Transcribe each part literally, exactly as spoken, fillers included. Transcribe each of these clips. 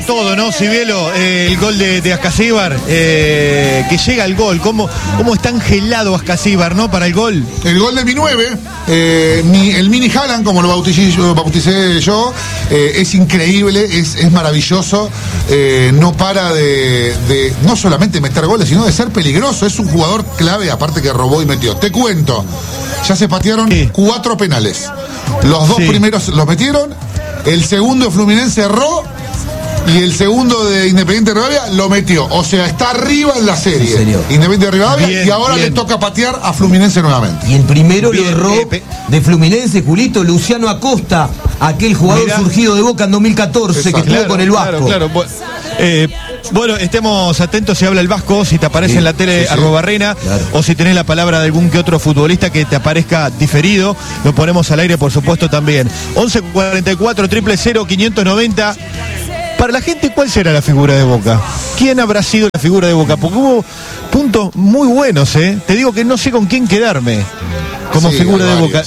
todo, ¿no, Cibielo? Eh, el gol de, de Ascasíbar, eh, que llega el gol. ¿Cómo, cómo está angelado Ascasíbar, ¿no? Para el gol. El gol de mi nueve, eh, mi, el mini Haaland, como lo bauticé yo, bauticé yo eh, es increíble, es, es maravilloso. Eh, no para de, de no solamente meter goles, sino de ser peligroso. Es un jugador clave, aparte que robó y metió. Te cuento, ya se patearon sí. cuatro penales. Los dos sí. primeros los metieron, el segundo Fluminense erró y el segundo de Independiente Rivadavia lo metió. O sea, está arriba en la serie. Sí, Independiente Rivadavia bien, y ahora bien. le toca patear a Fluminense nuevamente. Y el primero bien, lo erró eh, de Fluminense, Julito, Luciano Acosta, aquel jugador Mirá. surgido de Boca en dos mil catorce. Exacto. que estuvo claro, con el Vasco. Claro, claro. Eh, bueno, estemos atentos si habla el Vasco, si te aparece sí, en la tele sí, sí. arroba reina, claro. o si tenés la palabra de algún que otro futbolista que te aparezca diferido, lo ponemos al aire, por supuesto, también. once cuarenta y cuatro, cero cero cero, quinientos noventa. Para la gente, ¿cuál será la figura de Boca? ¿Quién habrá sido la figura de Boca? Porque hubo puntos muy buenos, ¿eh? Te digo que no sé con quién quedarme como sí, figura de Boca.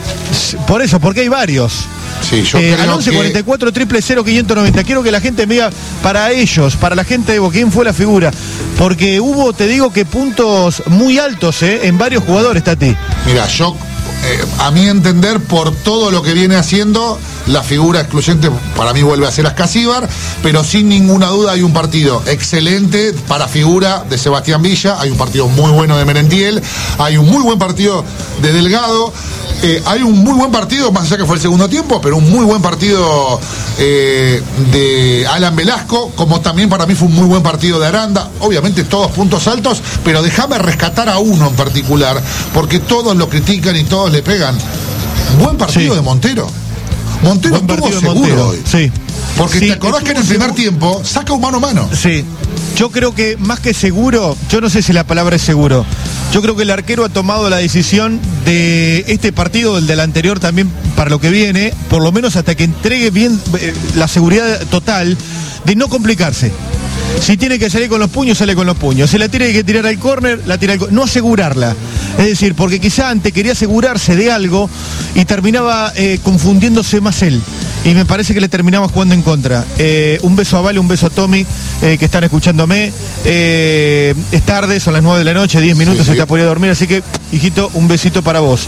Por eso, porque hay varios. Sí, yo eh, creo al once cuarenta y cuatro, cero cero cero, quinientos noventa. Quiero que la gente me diga, para ellos, para la gente de Boca, ¿quién fue la figura? Porque hubo, te digo, que puntos muy altos, ¿eh? En varios jugadores, Tati. Mira, yo, eh, a mi entender, por todo lo que viene haciendo, la figura excluyente para mí vuelve a ser Ascasíbar, pero sin ninguna duda hay un partido excelente para figura de Sebastián Villa, hay un partido muy bueno de Merentiel, hay un muy buen partido de Delgado, eh, hay un muy buen partido, más allá que fue el segundo tiempo, pero un muy buen partido eh, de Alan Velasco, como también para mí fue un muy buen partido de Aranda, obviamente todos puntos altos, pero déjame rescatar a uno en particular, porque todos lo critican y todos le pegan. Buen partido sí. de Montero. Montero estuvo seguro Montero. hoy. Sí. Porque sí, te acordás que en el primer tiempo saca un mano a mano. Sí. Yo creo que más que seguro, yo no sé si la palabra es seguro. Yo creo que el arquero ha tomado la decisión de este partido, del del anterior también, para lo que viene, por lo menos hasta que entregue bien eh, la seguridad total de no complicarse. Si tiene que salir con los puños, sale con los puños. Si la tiene que tirar al córner, la tira al córner. No asegurarla. Es decir, porque quizá antes quería asegurarse de algo y terminaba eh, confundiéndose más él. Y me parece que le terminaba jugando en contra. Eh, un beso a Vale, un beso a Tommy, eh, que están escuchándome. Eh, es tarde, son las nueve de la noche, diez minutos, sí, sí. se está por ir a dormir. Así que, hijito, un besito para vos.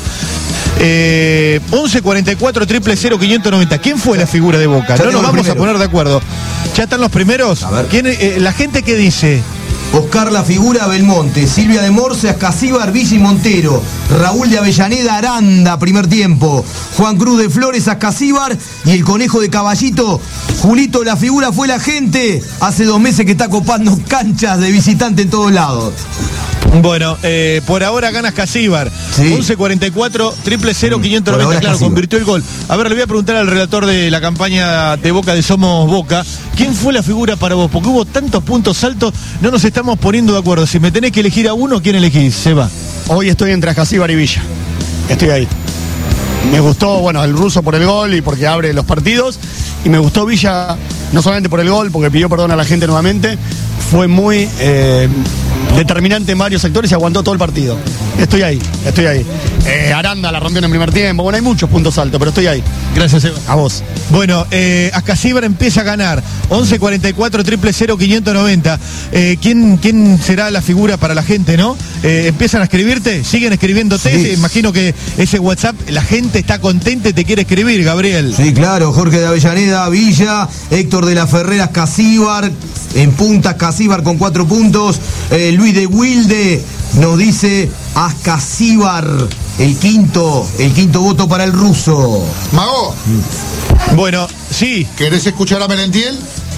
Eh, once cuarenta y cuatro, cero cero cero, quinientos noventa. ¿Quién fue la figura de Boca? No nos vamos a poner de acuerdo. ¿Ya están los primeros? A ver. ¿Quién, eh, la gente que dice? Oscar La Figura, Belmonte, Silvia de Morse, Ascasíbar, Villa y Montero, Raúl de Avellaneda, Aranda, primer tiempo, Juan Cruz de Flores, Ascasíbar y el Conejo de Caballito. Julito, la figura fue la gente. Hace dos meses que está copando canchas de visitante en todos lados. Bueno, eh, por ahora gana Ascasíbar. Sí. once cuarenta y cuatro, cero cero cero, quinientos noventa. Claro, Ascasíbar convirtió el gol. A ver, le voy a preguntar al relator de la campaña de Boca de Somos Boca, ¿quién fue la figura para vos? Porque hubo tantos puntos altos, no nos estamos poniendo de acuerdo. Si me tenés que elegir a uno, ¿quién elegís? Seba. Hoy estoy entre Ascasíbar y Villa. Estoy ahí. Me gustó, bueno, el ruso por el gol y porque abre los partidos. Y me gustó Villa, no solamente por el gol, porque pidió perdón a la gente nuevamente. Fue muy eh, determinante en varios sectores y aguantó todo el partido. Estoy ahí, estoy ahí. Eh, Aranda la rompió en el primer tiempo. Bueno, hay muchos puntos altos, pero estoy ahí. Gracias, Eva. A vos. Bueno, eh, Ascasíbar empieza a ganar. once cuarenta y cuatro, cero cero cero, quinientos noventa. Eh, ¿quién, ¿Quién será la figura para la gente, no? Eh, ¿Empiezan a escribirte? ¿Siguen escribiéndote? Sí. Imagino que ese WhatsApp, la gente está contenta y te quiere escribir, Gabriel. Sí, claro. Jorge de Avellaneda, Villa. Héctor de la Ferrera, Ascasíbar. En punta, Ascasíbar con cuatro puntos. Eh, Luis de Wilde nos dice Ascasíbar. El quinto, el quinto voto para el ruso. Mago. Bueno, sí. ¿Querés escuchar a Merentiel?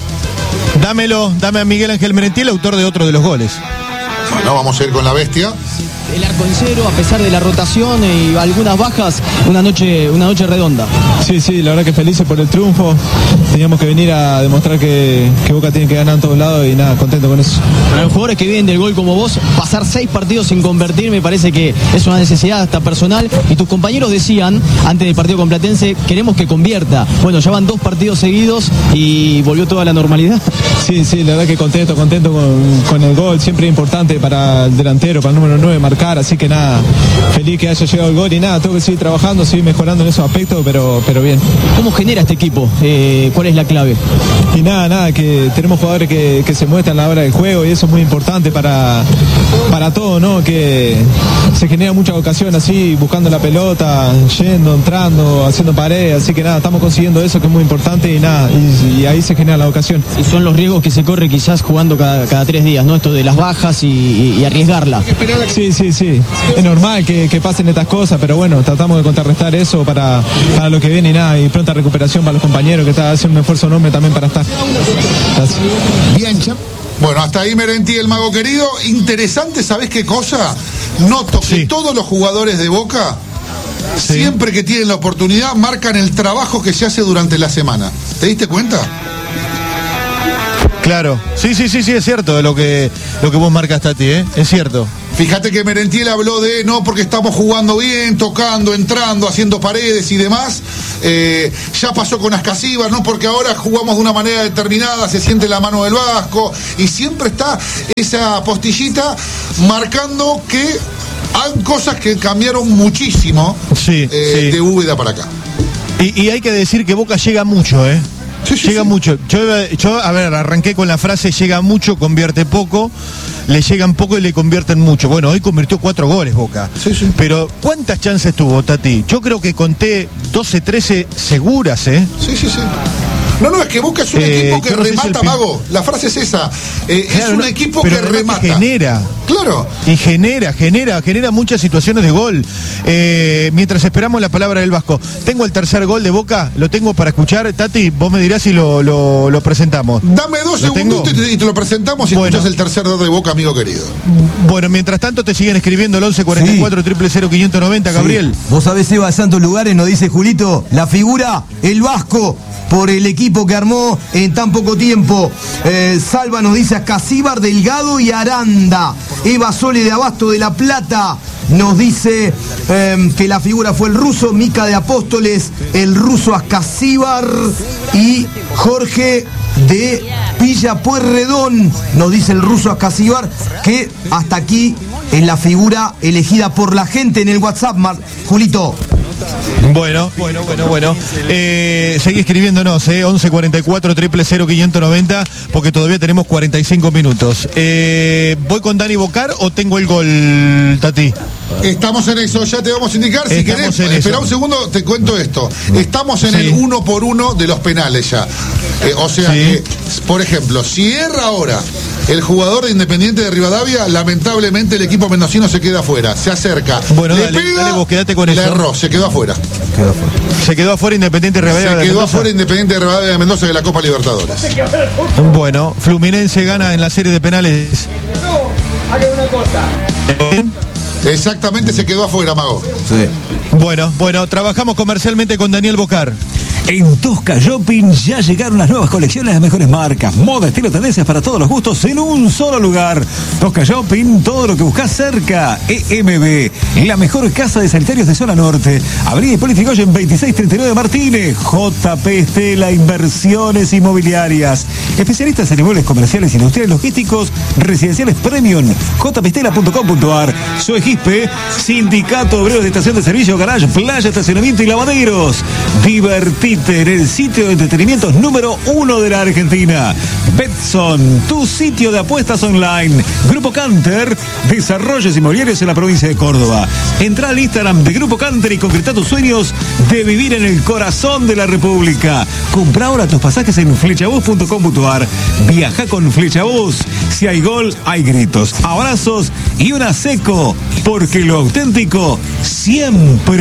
Dámelo, dame a Miguel Ángel Merentiel, autor de otro de los goles. Bueno, vamos a ir con la bestia. El arco en cero, a pesar de la rotación y algunas bajas, una noche, una noche redonda. Sí, sí, la verdad que felices por el triunfo. Teníamos que venir a demostrar que, que Boca tiene que ganar en todos lados y nada, contento con eso. Para los jugadores que vienen del gol como vos, pasar seis partidos sin convertir me parece que es una necesidad hasta personal. Y tus compañeros decían, antes del partido con Platense, queremos que convierta. Bueno, ya van dos partidos seguidos y volvió toda la normalidad. Sí, sí, la verdad que contento, contento con, con el gol. Siempre importante para el delantero, para el número nueve, marcar marcar, así que nada, feliz que haya llegado el gol y nada, tengo que seguir trabajando, seguir mejorando en esos aspectos, pero, pero bien. ¿Cómo genera este equipo? Eh, ¿Cuál es la clave? Y nada, nada, que tenemos jugadores que, que se muestran a la hora del juego y eso es muy importante para, para todo, ¿no? Que se genera mucha ocasión así, buscando la pelota, yendo, entrando, haciendo pared, así que nada, estamos consiguiendo eso que es muy importante y nada, y, y ahí se genera la ocasión. Y son los riesgos que se corre quizás jugando cada, cada tres días, ¿no? Esto de las bajas y, y, y arriesgarla. Sí, sí, sí, es normal que, que pasen estas cosas, pero bueno, tratamos de contrarrestar eso para, para lo que viene y nada, y pronta recuperación para los compañeros que están haciendo un esfuerzo enorme también para estar. Gracias. Bien, bueno, hasta ahí Merentiel, el mago querido. Interesante, ¿sabés qué cosa? Noto que sí. Todos los jugadores de Boca, sí. Siempre que tienen la oportunidad, marcan el trabajo que se hace durante la semana. ¿Te diste cuenta? Claro, sí, sí, sí, sí, es cierto lo que, lo que vos marcaste a ti, ¿eh? Es cierto. Fíjate que Merentiel habló de, no, porque estamos jugando bien, tocando, entrando, haciendo paredes y demás. Eh, ya pasó con Ascasíbar, no, porque ahora jugamos de una manera determinada, se siente la mano del Vasco, y siempre está esa postillita marcando que hay cosas que cambiaron muchísimo, sí, eh, sí. de Úbeda para acá. Y, y hay que decir que Boca llega mucho, ¿eh? Sí, sí, llega sí. mucho. Yo, yo, a ver, arranqué con la frase llega mucho, convierte poco, le llegan poco y le convierten mucho. Bueno, hoy convirtió cuatro goles Boca. Sí, sí. Pero, ¿cuántas chances tuvo, Tati? Yo creo que conté doce, trece seguras, ¿eh? Sí, sí, sí. No, no, es que Boca es un eh, equipo que no remata, si el... Mago. La frase es esa. Eh, claro, es un no, equipo que remata. Genera. Claro. Y genera, genera, genera muchas situaciones de gol. Eh, mientras esperamos la palabra del Vasco. Tengo el tercer gol de Boca, lo tengo para escuchar. Tati, vos me dirás si lo, lo, lo presentamos. Dame dos segundos y te, y te lo presentamos y bueno. Escuchás el tercer gol de Boca, amigo querido. Bueno, mientras tanto te siguen escribiendo el once cuarenta y cuatro, cero cero cero, quinientos noventa, sí. Gabriel. Vos sabés, Eva, de Santos Lugares, nos dice Julito, la figura, el Vasco, por el equipo que armó en tan poco tiempo. Eh, Salva nos dice Ascasíbar, Delgado y Aranda. Eva Sole de Abasto de La Plata nos dice eh, que la figura fue el ruso. Mica de Apóstoles, el ruso Ascasíbar. Y Jorge de Villa Pueyrredón nos dice el ruso Ascasíbar, que hasta aquí es la figura elegida por la gente en el WhatsApp, Mar- Julito. Bueno, bueno, bueno, bueno. Eh, seguí escribiéndonos, eh, once cuarenta y cuatro, cero cero cero, quinientos noventa, porque todavía tenemos cuarenta y cinco minutos. Eh, ¿Voy con Dani Bocar o tengo el gol, Tati? Estamos en eso, ya te vamos a indicar. Si Estamos querés, espera un segundo, te cuento esto. Estamos en sí. el uno por uno de los penales ya. Eh, o sea sí. que, por ejemplo, si erra ahora el jugador de Independiente de Rivadavia, lamentablemente el equipo mendocino se queda afuera. Se acerca. Bueno, le dale, pega, dale vos, quédate con eso. Le erró, se quedó afuera. Quedó afuera. Se quedó afuera Independiente de Rivadavia. Se quedó afuera Independiente de Rivadavia de Mendoza de la Copa Libertadores. Bueno, Fluminense gana en la serie de penales. No, haga una cosa. Exactamente, se quedó afuera, Mago. Sí. Bueno, bueno, trabajamos comercialmente con Daniel Bocar. En Tosca Shopping ya llegaron las nuevas colecciones de mejores marcas, moda, estilo, tendencias para todos los gustos en un solo lugar. Tosca Shopping, todo lo que buscas cerca. E M B, la mejor casa de sanitarios de zona norte. Avenida Hipólito Yrigoyen veintiséis treinta y nueve Martínez. J P Estela, inversiones inmobiliarias. Especialistas en inmuebles comerciales, industriales, logísticos, residenciales premium. j p estela punto com punto a r. Soegispe, Sindicato Obrero de Estación de Servicio, Garage, Playa, Estacionamiento y Lavaderos. Divertir en el sitio de entretenimiento número uno de la Argentina. Betson, tu sitio de apuestas online. Grupo Canter, desarrollos inmobiliarios en la provincia de Córdoba. Entra al Instagram de Grupo Canter y concreta tus sueños de vivir en el corazón de la República. Compra ahora tus pasajes en flechabús punto com punto a r. Viaja con Flechabús. Si hay gol, hay gritos, abrazos y una seco, porque lo auténtico siempre